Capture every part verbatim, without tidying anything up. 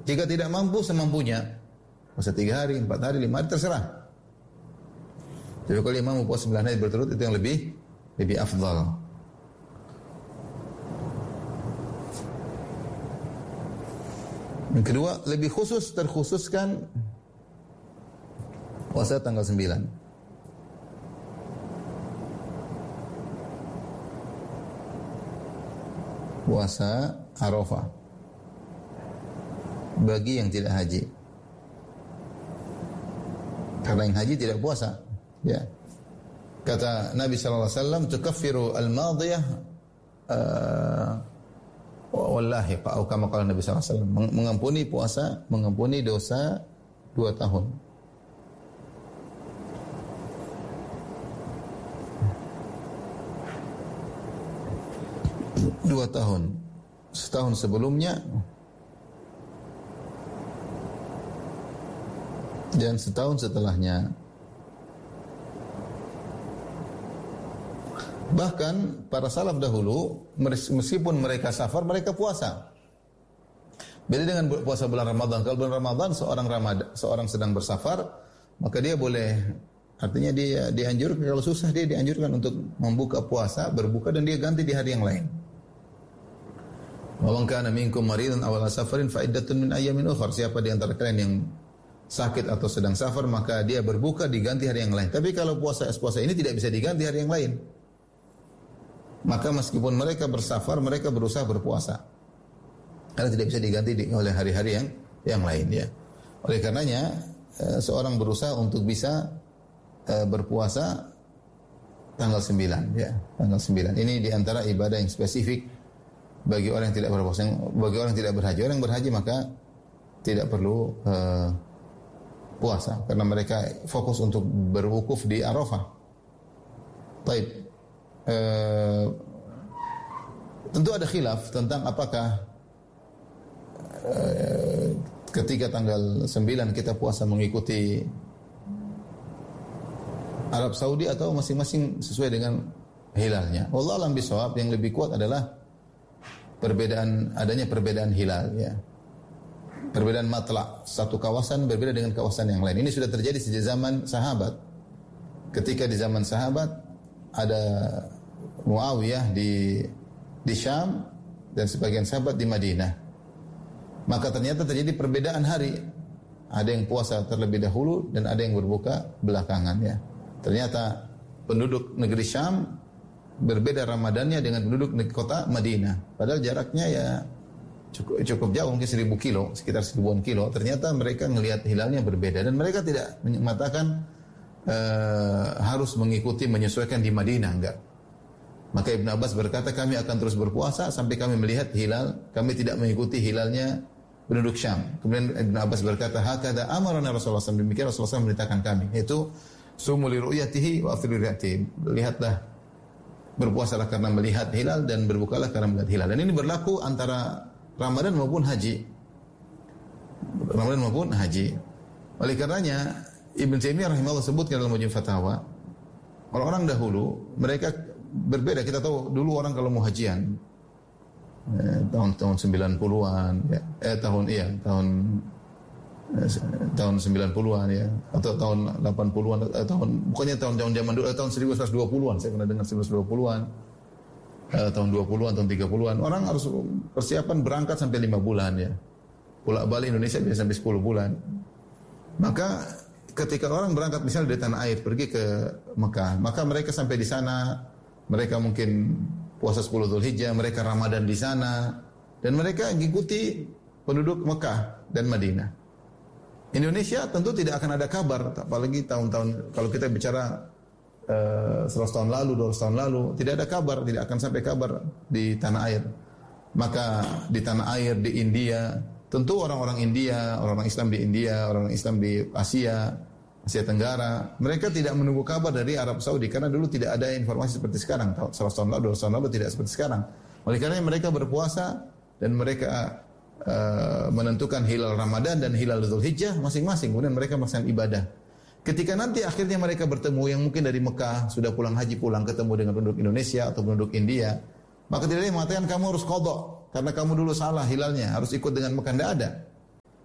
Jika tidak mampu, semampunya. Puasa tiga hari, empat hari, lima hari, terserah. Jadi kalau imam mau puasa sembilan hari berturut, itu yang lebih lebih afdal. Yang kedua, lebih khusus, terkhususkan puasa tanggal sembilan. Puasa Arafah bagi yang tidak haji. Karena yang haji tidak puasa, ya. Kata Nabi sallallahu alaihi wasallam, "Tukaffiru al-madiyah uh, wal lahiq." Atau kama qala Nabi sallallahu alaihi wasallam, mengampuni puasa, mengampuni dosa dua tahun. Dua tahun. Setahun sebelumnya dan setahun setelahnya. Bahkan para salaf dahulu, meskipun mereka safar, mereka puasa. Beda dengan puasa bulan Ramadan. Kalau bulan Ramadan seorang Ramadan, seorang sedang bersafar, maka dia boleh, artinya dia dianjurkan, kalau susah dia dianjurkan untuk membuka puasa, berbuka, dan dia ganti di hari yang lain. Wa man kana minkum maridan aw ala safarin fa iddatun min ayyamin ukhra. Siapa di antara kalian yang sakit atau sedang safar, maka dia berbuka diganti hari yang lain. Tapi kalau puasa puasa ini tidak bisa diganti hari yang lain. Maka meskipun mereka bersafar, mereka berusaha berpuasa. Karena tidak bisa diganti di, oleh hari-hari yang yang lain, ya. Oleh karenanya e, seorang berusaha untuk bisa e, berpuasa tanggal sembilan, ya, tanggal sembilan. Ini di antara ibadah yang spesifik bagi orang yang tidak berpuasa, bagi orang yang tidak berhaji. Orang yang berhaji maka tidak perlu uh, puasa karena mereka fokus untuk berwukuf di Arafah. Baik. Uh, tentu ada khilaf tentang apakah uh, ketika tanggal sembilan kita puasa mengikuti Arab Saudi atau masing-masing sesuai dengan hilalnya. Wallahu a'lam bishawab, yang lebih kuat adalah perbedaan, adanya perbedaan hilal, ya. Perbedaan matla', satu kawasan berbeda dengan kawasan yang lain. Ini sudah terjadi sejak zaman sahabat. Ketika di zaman sahabat ada Muawiyah di di Syam dan sebagian sahabat di Madinah. Maka ternyata terjadi perbedaan hari. Ada yang puasa terlebih dahulu dan ada yang berbuka belakangan, ya. Ternyata penduduk negeri Syam berbeda Ramadannya dengan penduduk negeri kota Madinah. Padahal jaraknya ya cukup, cukup jauh, mungkin seribu kilo, sekitar seribuan kilo. Ternyata mereka melihat hilalnya berbeda dan mereka tidak mengatakan uh, harus mengikuti menyesuaikan di Madinah, enggak. Maka Ibn Abbas berkata, kami akan terus berpuasa sampai kami melihat hilal, kami tidak mengikuti hilalnya penduduk Syam. Kemudian Ibn Abbas berkata, hakadha amarana Rasulullah sallallahu alaihi wasallam, demikian Rasulullah sallallahu alaihi wasallam memerintahkan kami, yaitu sumu li ru'yatihi wa aftiru li ru'yatihi. Lihatlah, berpuasalah karena melihat hilal dan berbukalah karena melihat hilal. Dan ini berlaku antara Ramadan maupun haji. Ramadan maupun haji. Oleh karenanya Ibn Taimiyah rahimahullah sebutkan dalam Majmu' Fatawa, orang-orang dahulu mereka berbeda. Kita tahu dulu orang kalau mau hajian eh, tahun tahun sembilan puluhan, ya. eh tahun iya tahun eh, tahun sembilan puluhan, ya, atau tahun delapan puluhan, eh, tahun pokoknya tahun-tahun zaman dulu, eh, tahun seribu sembilan ratus dua puluhan, saya pernah dengar seribu sembilan ratus dua puluhan, eh, tahun dua puluhan, tahun tiga puluhan, orang harus persiapan berangkat sampai lima bulan, ya. Pulau Bali Indonesia bisa sampai sepuluh bulan. Maka ketika orang berangkat misalnya dari tanah air pergi ke Mekah, maka mereka sampai di sana, mereka mungkin puasa sepuluh Dzulhijjah, mereka Ramadan di sana, dan mereka mengikuti penduduk Mekah dan Madinah. Indonesia tentu tidak akan ada kabar, apalagi tahun-tahun, kalau kita bicara uh, seratus tahun lalu, dua ratus tahun lalu, tidak ada kabar, tidak akan sampai kabar di tanah air. Maka di tanah air, di India, tentu orang-orang India, orang-orang Islam di India, orang-orang Islam di Asia, Asia Tenggara, mereka tidak menunggu kabar dari Arab Saudi, karena dulu tidak ada informasi seperti sekarang. seratus tahun lalu, dua ratus tahun lalu tidak seperti sekarang. Oleh karena mereka berpuasa dan mereka uh, menentukan hilal Ramadan dan hilal Dzulhijjah masing-masing, kemudian mereka melaksanakan ibadah. Ketika nanti akhirnya mereka bertemu, yang mungkin dari Mekah sudah pulang haji, pulang ketemu dengan penduduk Indonesia atau penduduk India, maka tidak ada yang mengatakan kamu harus qadha karena kamu dulu salah hilalnya, harus ikut dengan Mekah. Tidak ada.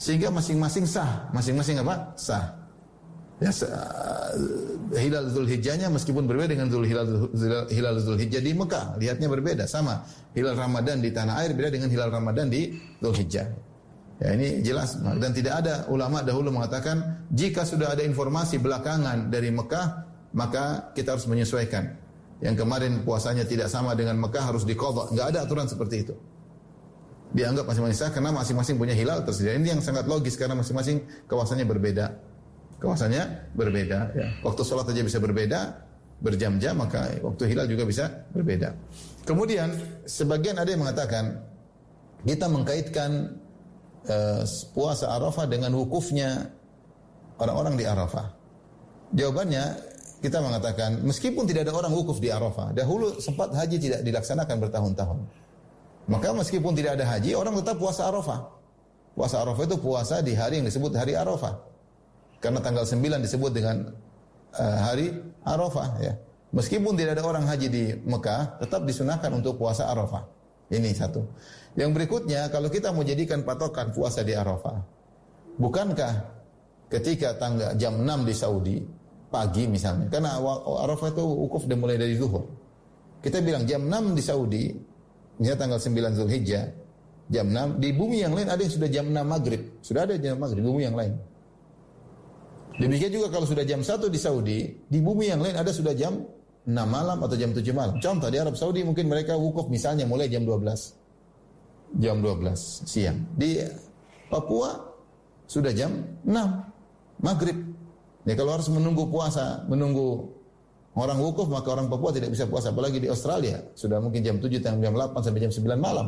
Sehingga masing-masing sah, masing-masing apa? Sah. Ya, uh, hilal Dzulhijjahnya meskipun berbeda dengan Dzul hilal hilal Dzulhijjah di Mekah, lihatnya berbeda, sama. Hilal Ramadan di tanah air beda dengan hilal Ramadan di Dzulhijjah. Ya, ini jelas, dan tidak ada ulama dahulu mengatakan jika sudah ada informasi belakangan dari Mekah, maka kita harus menyesuaikan. Yang kemarin puasanya tidak sama dengan Mekah harus diqadha. Enggak ada aturan seperti itu. Dianggap masing-masing sah karena masing-masing punya hilal tersedia. Ini yang sangat logis karena masing-masing kawasannya berbeda. Kawasannya berbeda, ya. Waktu sholat aja bisa berbeda, berjam-jam, maka waktu hilal juga bisa berbeda. Kemudian, sebagian ada yang mengatakan, kita mengkaitkan uh, puasa Arafah dengan wukufnya orang-orang di Arafah. Jawabannya, kita mengatakan, meskipun tidak ada orang wukuf di Arafah, dahulu sempat haji tidak dilaksanakan bertahun-tahun. Maka meskipun tidak ada haji, orang tetap puasa Arafah. Puasa Arafah itu puasa di hari yang disebut hari Arafah. Karena tanggal sembilan disebut dengan uh, hari Arafah, ya. Meskipun tidak ada orang haji di Mekah, tetap disunahkan untuk puasa Arafah. Ini satu. Yang berikutnya, kalau kita mau jadikan patokan puasa di Arafah, bukankah ketika tanggal jam enam di Saudi pagi misalnya, karena Arafah itu wukuf dan mulai dari zuhur. Kita bilang jam enam di Saudi, misalnya tanggal sembilan Dzulhijjah, jam enam, di bumi yang lain ada yang sudah jam enam maghrib. Sudah ada jam maghrib di bumi yang lain. Demikian juga kalau sudah jam satu di Saudi, di bumi yang lain ada sudah jam enam malam atau jam tujuh malam. Contoh di Arab Saudi mungkin mereka wukuf misalnya mulai jam dua belas. Jam dua belas siang. Di Papua sudah jam enam maghrib. Ya, kalau harus menunggu puasa, menunggu orang wukuf, maka orang Papua tidak bisa puasa. Apalagi di Australia sudah mungkin jam tujuh, jam delapan sampai jam sembilan malam.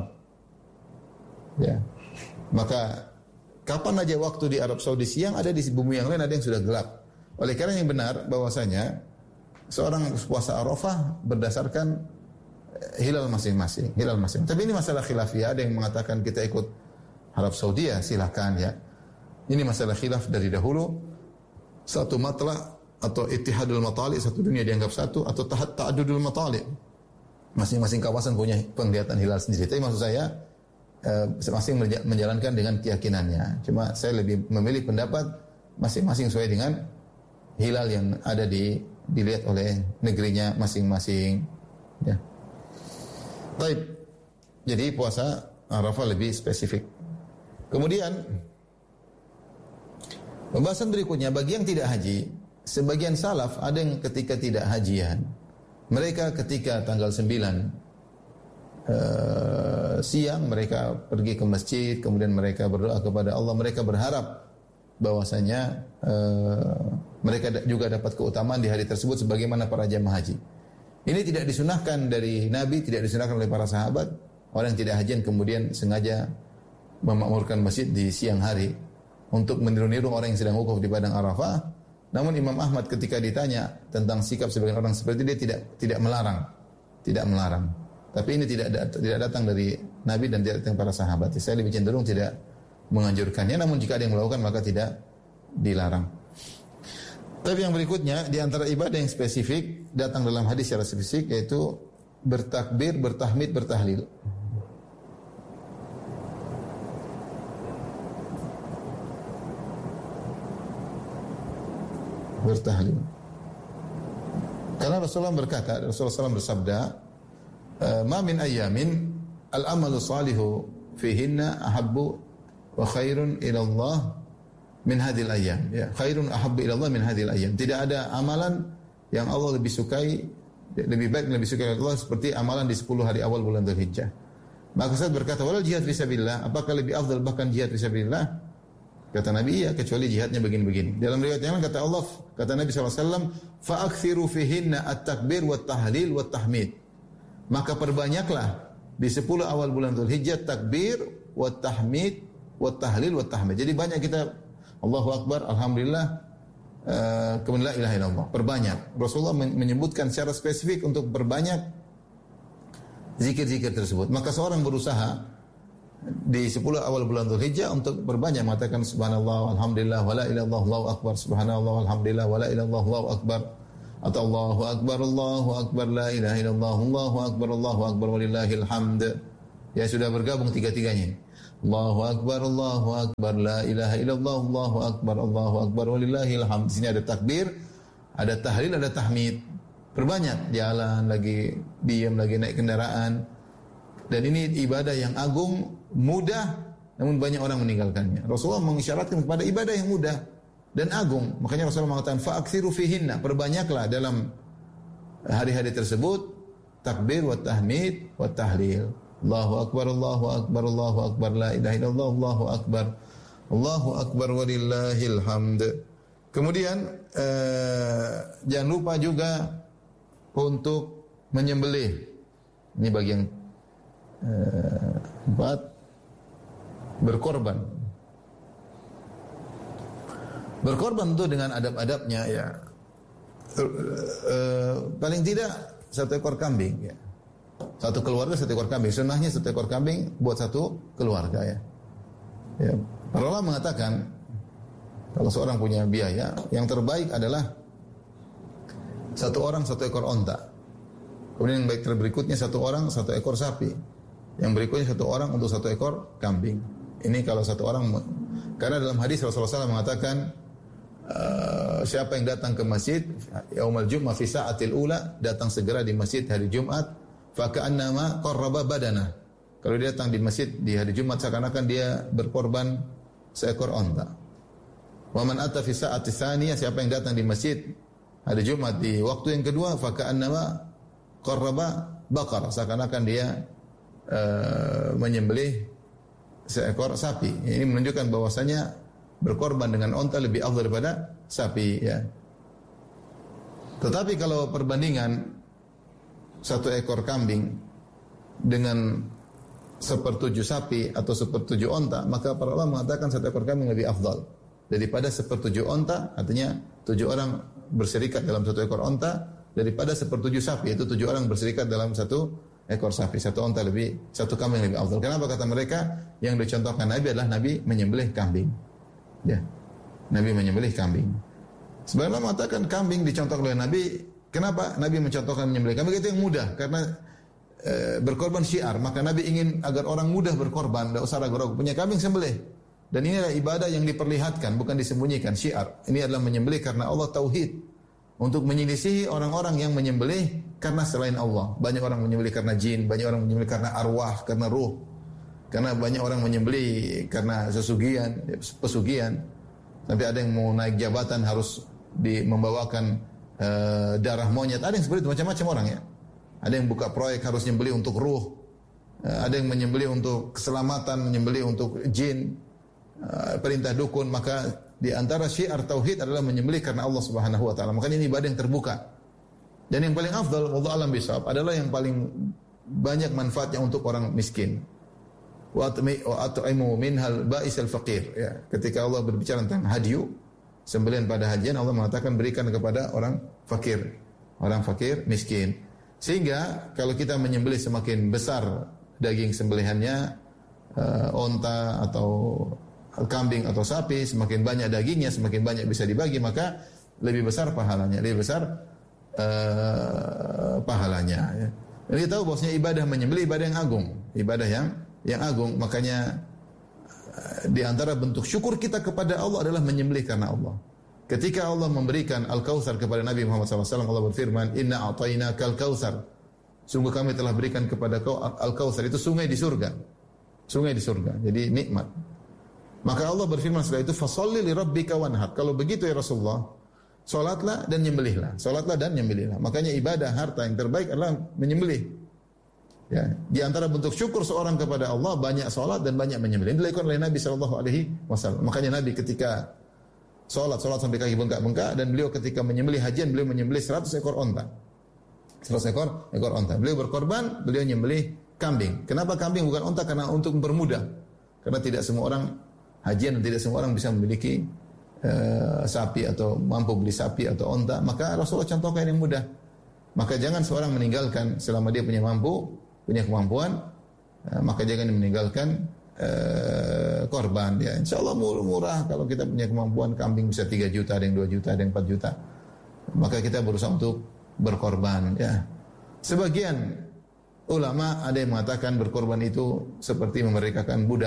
Ya. Maka kapan aja waktu di Arab Saudi siang, ada di bumi yang lain ada yang sudah gelap. Oleh karena yang benar bahwasanya seorang puasa Arafah berdasarkan hilal masing-masing, hilal masing-masing. Tapi ini masalah khilafiyah, ada yang mengatakan kita ikut Arab Saudi, ya silakan ya. Ini masalah khilaf dari dahulu. Satu matla atau ittihadul matali, satu dunia dianggap satu, atau ta'addudul matali. Masing-masing kawasan punya penglihatan hilal sendiri. Tapi maksud saya masing-masing menjalankan dengan keyakinannya. Cuma saya lebih memilih pendapat masing-masing sesuai dengan hilal yang ada di dilihat oleh negerinya masing-masing. Ya. Baik. Jadi puasa Arafah lebih spesifik. Kemudian pembahasan berikutnya bagi yang tidak haji, sebagian salaf ada yang ketika tidak hajian, mereka ketika tanggal sembilan Uh, siang mereka pergi ke masjid, kemudian mereka berdoa kepada Allah, mereka berharap bahwasanya uh, mereka juga dapat keutamaan di hari tersebut sebagaimana para jamaah haji. Ini tidak disunahkan dari Nabi, tidak disunahkan oleh para sahabat. Orang yang tidak hajian kemudian sengaja memakmurkan masjid di siang hari untuk meniru-niru orang yang sedang wukuf di padang Arafah. Namun Imam Ahmad ketika ditanya tentang sikap sebagian orang seperti dia tidak tidak melarang, tidak melarang. Tapi ini tidak tidak datang dari Nabi dan tidak datang para sahabat. Saya lebih cenderung tidak menganjurkannya. Namun jika ada yang melakukan maka tidak dilarang. Tapi yang berikutnya di antara ibadah yang spesifik datang dalam hadis secara spesifik yaitu bertakbir, bertahmid, bertahlil. Bertahlil. Karena Rasulullah berkata, Rasulullah shallallahu alaihi wasallam bersabda, ma min ayyamin al-amalu salihu fihinna ahabbu wa khairun ila Allah min hadhil ayyam. Ya, khairun ahabbu ila Allah min hadhil ayyam. Tidak ada amalan yang Allah lebih sukai, lebih baik lebih sukai Allah seperti amalan di sepuluh hari awal bulan Dzulhijjah. Maka Ustaz berkata, "Walal jihad fisabilillah, apakah lebih afdal bahkan jihad fisabilillah?" Kata Nabi, iya, kecuali jihadnya begini-begini. Dalam riwayat yang lain kata Allah, kata Nabi sallallahu alaihi wasallam, "Fa aktsiru fihinna at-takbir wat tahlil wat tahmid." Maka perbanyaklah di sepuluh awal bulan Dzulhijjah takbir, wat tahmid, wat tahlil, wat tahmid. Jadi banyak kita Allahu Akbar, alhamdulillah, uh, kemudian la ilaha illallah. Perbanyak. Rasulullah menyebutkan secara spesifik untuk berbanyak zikir-zikir tersebut. Maka seorang berusaha di sepuluh awal bulan Dzulhijjah untuk berbanyak mengatakan subhanallah, alhamdulillah, wala ilaha illallah, Allahu Akbar, subhanallah, alhamdulillah, wala ilaha illallah, Allahu Akbar. Atau Allahu Akbar, Allahu Akbar, la ilaha illallah, Allahu Akbar, Allahu Akbar, walillahil hamd. Ya sudah bergabung tiga-tiganya. Allahu akbar, Allahu akbar, la ilaha illallah, Allahu akbar, Allahu akbar, walillahil hamd. Di sini ada takbir, ada tahlil, ada tahmid. Perbanyak, jalan lagi, diam lagi, naik kendaraan. Dan ini ibadah yang agung, mudah, namun banyak orang meninggalkannya. Rasulullah mengisyaratkan kepada ibadah yang mudah dan agung. Makanya Rasulullah mengatakan fa'aksiru fihinna, perbanyaklah dalam hari-hari tersebut takbir wa tahmid wa tahlil. Allahu akbar, Allahu akbar, Allahu akbar, la ilaha illallah, Allahu akbar, Allahu akbar, walillahil hamd. Kemudian eh, jangan lupa juga untuk menyembelih. Ini bagian eh, empat, berkorban. Berkorban itu dengan adab-adabnya ya. Uh, uh, paling tidak satu ekor kambing ya. Satu keluarga satu ekor kambing. Sunnahnya satu ekor kambing buat satu keluarga ya. Ya. Para ulama mengatakan kalau seorang punya biaya, yang terbaik adalah satu orang satu ekor onta. Kemudian yang baik berikutnya satu orang satu ekor sapi. Yang berikutnya satu orang untuk satu ekor kambing. Ini kalau satu orang, karena dalam hadis Rasulullah shallallahu alaihi wasallam mengatakan Uh, siapa yang datang ke masjid yaumal jum'ah fi sa'atil ula, datang segera di masjid hari Jumat, fa ka'annama qarraba badana. Kalau dia datang di masjid di hari Jumat seakan-akan dia berkorban seekor onta. Wa man ata fi sa'ati tsaniyah, siapa yang datang di masjid hari Jumat di waktu yang kedua, fa ka'annama qarraba baqar, seakan-akan dia uh, menyembelih seekor sapi. Ini menunjukkan bahwasanya berkorban dengan onta lebih afdal daripada sapi ya. Tetapi kalau perbandingan satu ekor kambing dengan sepertujuh sapi atau sepertujuh onta, maka para ulama mengatakan satu ekor kambing lebih afdal daripada sepertujuh onta. Artinya tujuh orang berserikat dalam satu ekor onta daripada sepertujuh sapi, itu tujuh orang berserikat dalam satu ekor sapi. Satu onta lebih, satu kambing lebih afdal. Kenapa? Kata mereka yang dicontohkan Nabi adalah Nabi menyembelih kambing. Ya, Nabi menyembelih kambing. Sebenarnya mengatakan kambing dicontoh oleh Nabi. Kenapa Nabi mencontohkan menyembelih kambing? Itu yang mudah, karena e, berkorban syiar. Maka Nabi ingin agar orang mudah berkorban, tidak usah ragu-ragu. Punya kambing sembelih. Dan ini adalah ibadah yang diperlihatkan, bukan disembunyikan. Syiar. Ini adalah menyembelih karena Allah, tauhid. Untuk menyelisihi orang-orang yang menyembelih karena selain Allah. Banyak orang menyembelih karena jin, banyak orang menyembelih karena arwah, karena ruh. Karena banyak orang menyembelih karena sesugihan, pesugihan. Sampai ada yang mau naik jabatan harus di, membawakan uh, darah monyet. Ada yang seperti itu, macam-macam orang ya. Ada yang buka proyek harus menyembelih untuk ruh. Uh, ada yang menyembelih untuk keselamatan, menyembelih untuk jin, uh, perintah dukun. Maka di antara syiar tauhid adalah menyembelih karena Allah Subhanahu wa taala. Makanya ini ibadah yang terbuka. Dan yang paling afdal, wallahu a'lam bishawab, adalah yang paling banyak manfaatnya untuk orang miskin. Wa at'imu minhal ba'isal faqir ya. Ketika Allah berbicara tentang hadyu, sembelihan pada hajian, Allah mengatakan berikan kepada orang fakir, orang fakir miskin. Sehingga kalau kita menyembelih semakin besar daging sembelihannya, uh, onta atau kambing atau sapi, semakin banyak dagingnya, semakin banyak bisa dibagi, maka lebih besar pahalanya, lebih besar uh, pahalanya ya. Dan kita tahu bahwasanya ibadah menyembelih ibadah yang agung, ibadah yang yang agung. Makanya di antara bentuk syukur kita kepada Allah adalah menyembelih karena Allah. Ketika Allah memberikan Al-Kautsar kepada Nabi Muhammad shallallahu alaihi wasallam, Allah berfirman, Inna a'tainakal kautsar, sungguh kami telah berikan kepada kau Al-Kautsar, itu sungai di surga, sungai di surga, jadi nikmat. Maka Allah berfirman setelah itu, Fasalli li rabbika wanhar. Kalau begitu ya Rasulullah, solatlah dan nyembelihlah, solatlah dan nyembelihlah. Makanya ibadah harta yang terbaik adalah menyembelih. Ya, di antara bentuk syukur seorang kepada Allah banyak salat dan banyak menyembelih. Ini dilakukan oleh Nabi sallallahu alaihi wasallam. Makanya Nabi ketika salat, salat sampai kaki bengkak-bengkak, dan beliau ketika menyembelih hajian, beliau menyembelih seratus ekor onta. seratus ekor ekor onta. Beliau berkorban, beliau menyembelih kambing. Kenapa kambing bukan onta? Karena untuk mempermudah. Karena tidak semua orang hajian dan tidak semua orang bisa memiliki uh, sapi atau mampu beli sapi atau onta. Maka Rasulullah contohkan yang mudah. Maka jangan seorang meninggalkan selama dia punya mampu, punya kemampuan, uh, maka jangan meninggalkan uh, korban ya. Insyaallah murah kalau kita punya kemampuan, kambing bisa tiga juta, ada yang dua juta, ada yang empat juta. Maka kita berusaha untuk berkorban ya. Sebagian ulama ada yang mengatakan berkorban itu seperti memerdekakan budak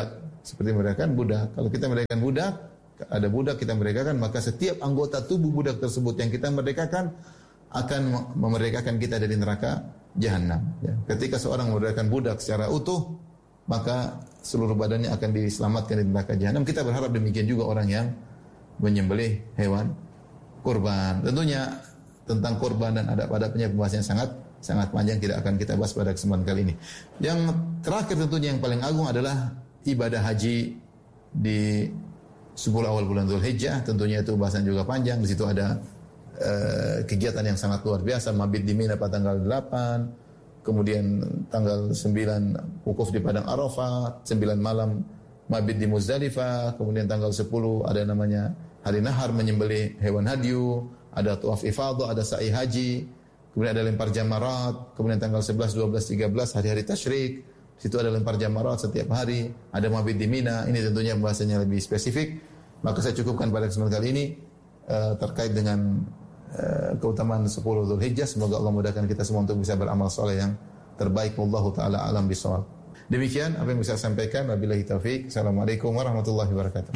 seperti memerdekakan budak. Kalau kita merdekakan budak, ada budak kita merdekakan, maka setiap anggota tubuh budak tersebut yang kita merdekakan akan memerdekakan kita dari neraka jahanam. Ya. Ketika seorang memerdekakan budak secara utuh, maka seluruh badannya akan diselamatkan dari neraka jahanam. Kita berharap demikian juga orang yang menyembelih hewan kurban. Tentunya tentang kurban dan adab-adabnya pembahasannya sangat sangat panjang, tidak akan kita bahas pada kesempatan kali ini. Yang terakhir tentunya yang paling agung adalah ibadah haji di sepuluh awal bulan Dzulhijjah. Tentunya itu bahasan juga panjang. Di situ ada uh, kegiatan yang sangat luar biasa. Mabit di Mina pada tanggal delapan, kemudian tanggal sembilan wukuf di padang Arafah, sembilan malam mabit di Muzdalifah, kemudian tanggal sepuluh ada namanya hari nahar, menyembelih hewan hadyu, ada tawaf ifadah, ada sa'i haji, kemudian ada lempar jamarat, kemudian tanggal sebelas, dua belas, tiga belas hari-hari tasyrik, situ ada lempar jamarat setiap hari, ada mabit di Mina. Ini tentunya bahasanya lebih spesifik. Maka saya cukupkan pada kesempatan kali ini uh, terkait dengan uh, keutamaan sepuluh Dzulhijjah. Semoga Allah mudahkan kita semua untuk bisa beramal saleh yang terbaik. Wallahu taala alam bisawab. Demikian apa yang bisa saya sampaikan. Wabillahi taufik. Assalamualaikum warahmatullahi wabarakatuh.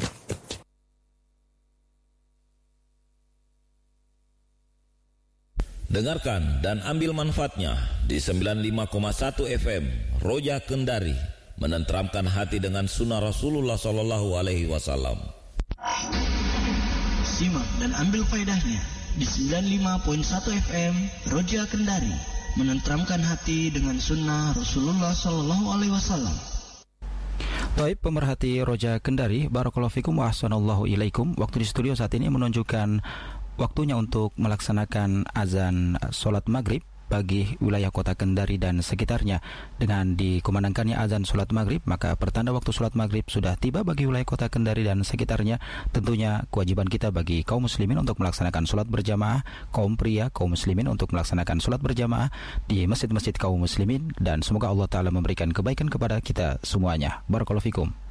Dengarkan dan ambil manfaatnya di sembilan puluh lima koma satu F M Roja Kendari, menenteramkan hati dengan sunnah Rasulullah sallallahu alaihi wasallam. Simak dan ambil faedahnya di sembilan puluh lima koma satu F M Roja Kendari, menenteramkan hati dengan sunnah Rasulullah sallallahu alaihi wasallam. Baik pemerhati Roja Kendari, barakallahu fikum wa ahsanallahu ilaikum. Waktu di studio saat ini menunjukkan waktunya untuk melaksanakan azan solat maghrib bagi wilayah kota Kendari dan sekitarnya. Dengan dikumandangkannya azan solat maghrib, maka pertanda waktu solat maghrib sudah tiba bagi wilayah kota Kendari dan sekitarnya. Tentunya kewajiban kita bagi kaum muslimin untuk melaksanakan solat berjamaah, kaum pria, kaum muslimin untuk melaksanakan solat berjamaah di masjid-masjid kaum muslimin, dan semoga Allah Ta'ala memberikan kebaikan kepada kita semuanya. Barakallahu fikum.